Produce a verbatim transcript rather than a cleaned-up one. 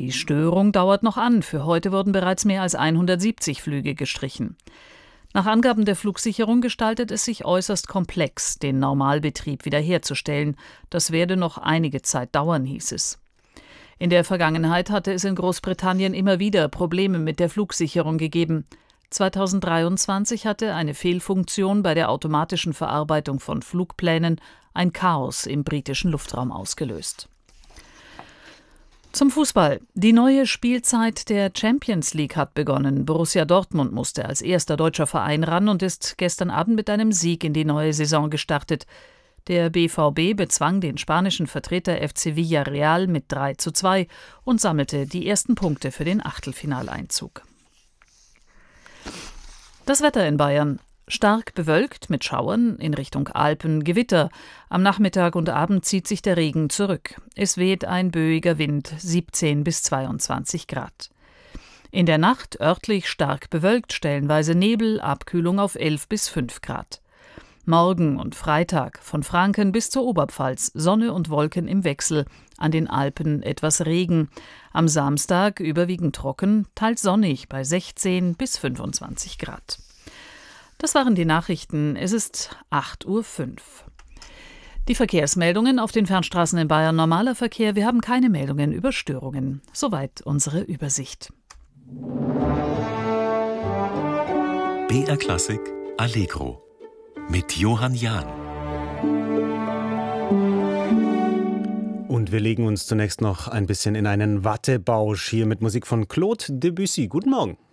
Die Störung dauert noch an. Für heute wurden bereits mehr als hundertsiebzig Flüge gestrichen. Nach Angaben der Flugsicherung gestaltet es sich äußerst komplex, den Normalbetrieb wiederherzustellen. Das werde noch einige Zeit dauern, hieß es. In der Vergangenheit hatte es in Großbritannien immer wieder Probleme mit der Flugsicherung gegeben. zweitausenddreiundzwanzig hatte eine Fehlfunktion bei der automatischen Verarbeitung von Flugplänen ein Chaos im britischen Luftraum ausgelöst. Zum Fußball. Die neue Spielzeit der Champions League hat begonnen. Borussia Dortmund musste als erster deutscher Verein ran und ist gestern Abend mit einem Sieg in die neue Saison gestartet. Der B V B bezwang den spanischen Vertreter F C Villarreal mit drei zu zwei und sammelte die ersten Punkte für den Achtelfinaleinzug. Das Wetter in Bayern. Stark bewölkt mit Schauern, in Richtung Alpen Gewitter. Am Nachmittag und Abend zieht sich der Regen zurück. Es weht ein böiger Wind, siebzehn bis zweiundzwanzig Grad. In der Nacht örtlich stark bewölkt, stellenweise Nebel, Abkühlung auf elf bis fünf Grad. Morgen und Freitag von Franken bis zur Oberpfalz Sonne und Wolken im Wechsel, an den Alpen etwas Regen. Am Samstag überwiegend trocken, teils sonnig bei sechzehn bis fünfundzwanzig Grad. Das waren die Nachrichten. Es ist acht Uhr fünf. Die Verkehrsmeldungen auf den Fernstraßen in Bayern. Normaler Verkehr. Wir haben keine Meldungen über Störungen. Soweit unsere Übersicht. B R Klassik Allegro mit Johann Jahn. Und wir legen uns zunächst noch ein bisschen in einen Wattebausch hier mit Musik von Claude Debussy. Guten Morgen.